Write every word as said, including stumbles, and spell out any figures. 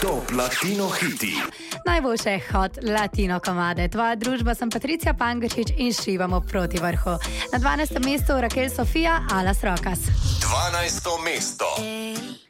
Top Latino hiti. Najboljše hot latino komade. Tvoja družba, sem Patricija Pangrčič in šivamo proti vrhu. Na dvanajstem mestu Raquel Sofia, Alas Rokas. dvanajsto mesto. Ey.